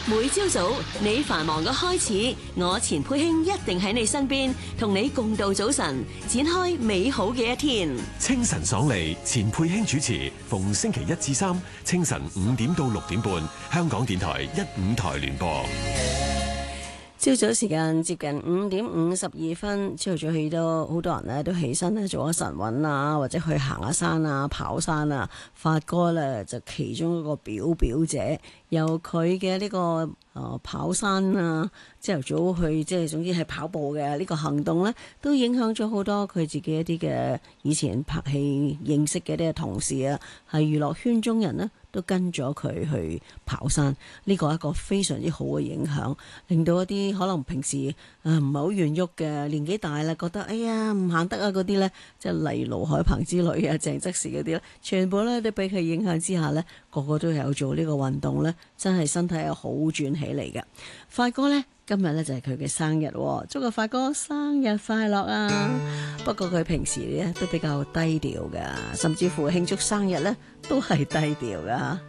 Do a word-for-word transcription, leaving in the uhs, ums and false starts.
每朝早你繁忙嘅開始，我錢佩卿一定喺你身邊，同你共度早晨，展開美好嘅一天。 清晨爽利，錢佩卿主持，逢星期一至三清晨五點到六點半，香港電台一五台聯播。 朝早時間接近五點五十二分，朝早起到好多人呢都起身咧做咗晨運啊，或者去行下山啊、跑山啊。發哥呢就其中一個表表姐，由佢嘅呢個誒、呃、跑山啊，朝頭早去即係總之係跑步嘅呢個行動呢，都影響咗好多佢自己一啲嘅以前拍戲認識嘅啲同事啊，係娛樂圈中人呢。都跟咗佢去跑山，呢個係一個非常之好嘅影響，令到一啲可能平時誒唔係好願喐嘅年紀大啦，覺得哎呀唔行得啊嗰啲呢，即係例如盧海鵬之類啊、鄭則仕嗰啲呢，全部呢都俾佢影響之下呢，個個都有做呢個運動呢，真係身體係好轉起嚟嘅。發哥呢，今日呢就係佢嘅生日，祝個發哥生日快樂啊！不過佢平時呢都比較低調噶，甚至乎慶祝生日呢都係低調噶。